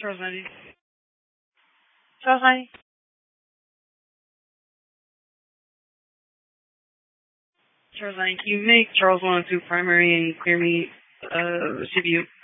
Charles 90. Charles 90. Charles 90. Can you make Charles 102 primary and clear me CPU?